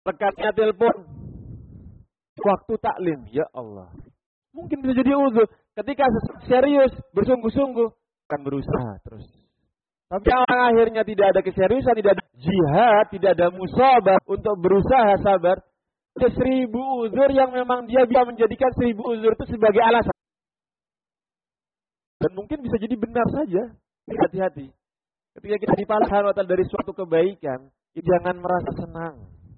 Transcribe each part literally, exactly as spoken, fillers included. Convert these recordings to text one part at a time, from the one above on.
Rekatnya telepon. Waktu taklim, ya Allah. Mungkin bisa jadi uzur. Ketika serius, bersungguh-sungguh, akan berusaha terus. Tapi orang akhirnya tidak ada keseriusan, tidak ada jihad, tidak ada musabah untuk berusaha sabar. Ada seribu uzur yang memang dia bisa menjadikan seribu uzur itu sebagai alasan. Dan mungkin bisa jadi benar saja. Hati-hati. Ketika kita dipalahkan dari suatu kebaikan, jangan merasa senang.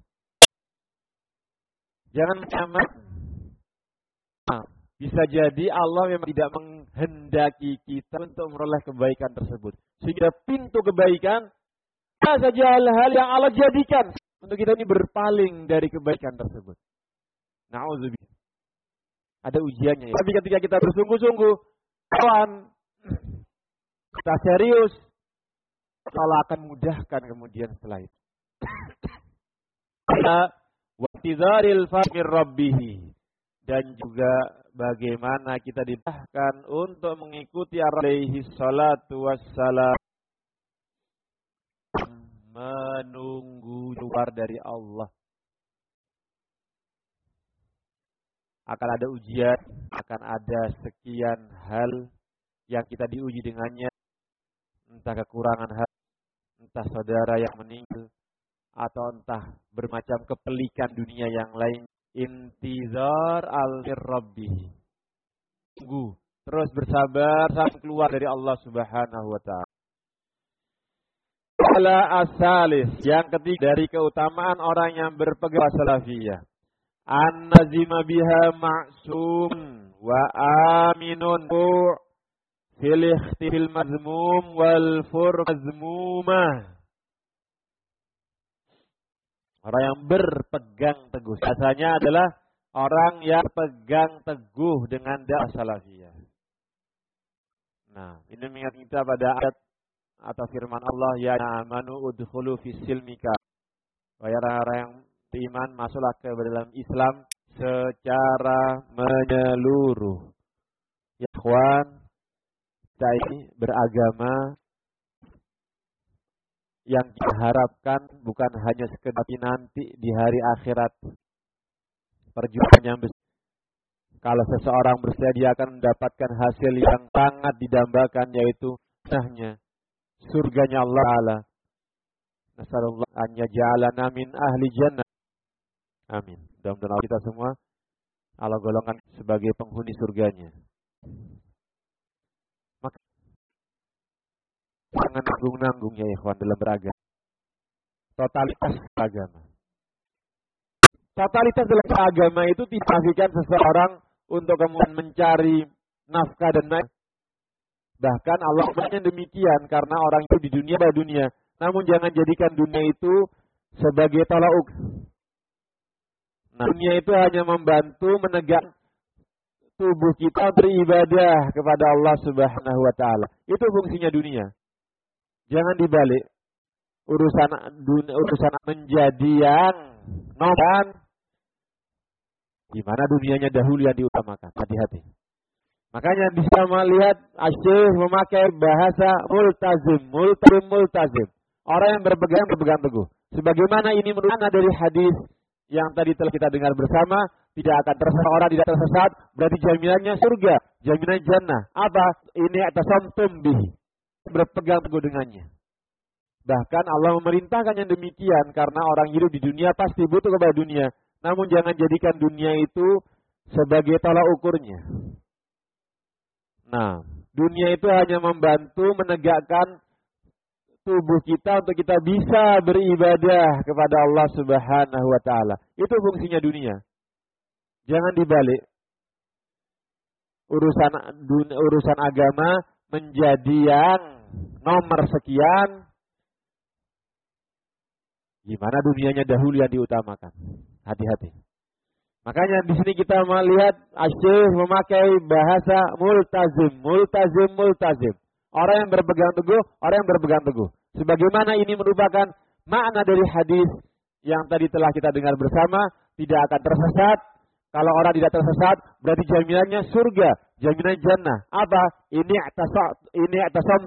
Jangan nyaman. Nah, bisa jadi Allah memang tidak menghendaki kita untuk memperoleh kebaikan tersebut. Sehingga pintu kebaikan, ada saja hal-hal yang Allah jadikan untuk kita ini berpaling dari kebaikan tersebut. Na'udzubillah. Ada ujiannya ya. Tapi ketika kita bersungguh-sungguh, kawan, kita serius, Allah akan mudahkan kemudian setelah itu. Wa'tidharil fahmir rabbihi. Dan juga bagaimana kita dibahkan untuk mengikuti alaihi salatu wassalam. Menunggu keluar dari Allah. Akan ada ujian, akan ada sekian hal yang kita diuji dengannya. Entah kekurangan hal, entah saudara yang meninggal, atau entah bermacam kepelikan dunia yang lain. Intizar al-rabbi. Tunggu, terus bersabar sampai keluar dari Allah Subhanahu wa taala. Ala asalis, yang ketiga dari keutamaan orang yang berpegang salafiyah. An-nazima biha ma'sum wa aminun fil ikhtil mazmum wal fur mazmumah. Orang yang berpegang teguh. Biasanya adalah orang yang pegang teguh dengan dakwah salafiyah. Nah, ini mengingat kita pada ayat atau firman Allah, ya amanu udkhulu fis silmika. Wahai orang-orang yang beriman, masuklah ke dalam Islam secara menyeluruh. Ya ikhwan, kita ini beragama yang kita harapkan bukan hanya sekedar nanti di hari akhirat. Perjuangan yang besar. Kalau seseorang bersedia akan mendapatkan hasil yang sangat didambakan, yaitu nahnya surganya Allah Ta'ala. Nasallallahu an yaj'alana min ahli jannah. Amin. Mudah-mudahan kita semua Allah golongkan sebagai penghuni surganya. Maka jangan nanggung-nanggung ya ikhwan dalam beragama. Totalitas agama. Totalitas dalam agama itu tidak menafikan seseorang untuk kemudian mencari nafkah dan naik. Bahkan Allah berkata demikian karena orang itu di dunia pada dunia. Namun jangan jadikan dunia itu sebagai tolak ukur. Nah, dunia itu hanya membantu menegakkan tubuh kita beribadah kepada Allah Subhanahu wa taala. Itu fungsinya dunia. Jangan dibalik. Urusan dunia, urusan menjadi yang nomor. Di mana dunianya dahulu yang diutamakan. Hati-hati. Makanya bisa melihat Asyik memakai bahasa multazim, multazim, multazim. Orang yang berpegang berpegang teguh. Sebagaimana ini menurut dari hadis yang tadi telah kita dengar bersama, tidak akan tersesat orang, tidak tersesat, berarti jaminannya surga, jaminan jannah. Apa? Ini atasamtum bihi. Berpegang teguh dengannya. Bahkan Allah memerintahkan yang demikian karena orang hidup di dunia pasti butuh kepada dunia. Namun jangan jadikan dunia itu sebagai tolak ukurnya. Nah, dunia itu hanya membantu menegakkan tubuh kita untuk kita bisa beribadah kepada Allah Subhanahu wa taala. Itu fungsinya dunia. Jangan dibalik. Urusan dunia, urusan agama menjadi yang nomor sekian. Gimana dunianya dahulu yang diutamakan. Hati-hati. Makanya di sini kita melihat Asyik memakai bahasa multazim, multazim, multazim. Orang yang berpegang teguh, orang yang berpegang teguh. Sebagaimana ini merupakan makna dari hadis yang tadi telah kita dengar bersama, tidak akan tersesat. Kalau orang tidak tersesat, berarti jaminannya surga, jaminan jannah. Apa? Ini atas ini atas